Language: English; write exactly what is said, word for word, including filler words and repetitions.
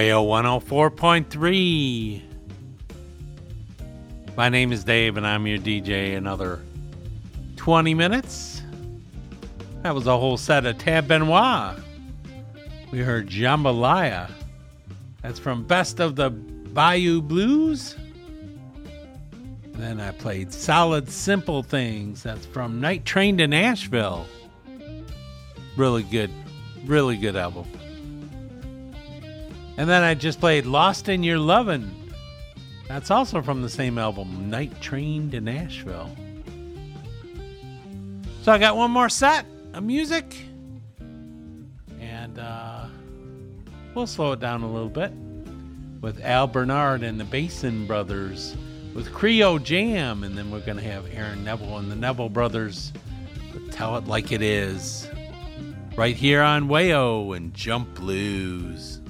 Wayo one oh four point three. My name is Dave, and I'm your D J. Another twenty minutes. That was a whole set of Tab Benoit. We heard Jambalaya. That's from Best of the Bayou Blues. And then I played Solid Simple Things. That's from Night Train to Nashville. Really good, really good album. And then I just played Lost in Your Lovin'. That's also from the same album, Night Train to Nashville. So I got one more set of music. And uh, we'll slow it down a little bit with Al Bernard and the Basin Brothers with Creo Jam. And then we're going to have Aaron Neville and the Neville Brothers with Tell It Like It Is. Right here on Wayo and Jump Blues.